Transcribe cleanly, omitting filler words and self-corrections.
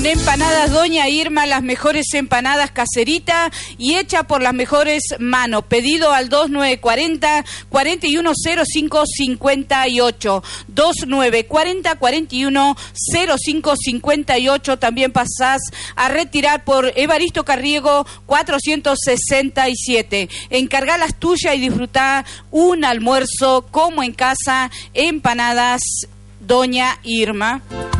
Empanadas Doña Irma, las mejores empanadas caseritas y hecha por las mejores manos. Pedido al 2940-410558. 2940-410558. También pasás a retirar por Evaristo Carriego 467. Encargá las tuyas y disfrutá un almuerzo como en casa. Empanadas Doña Irma.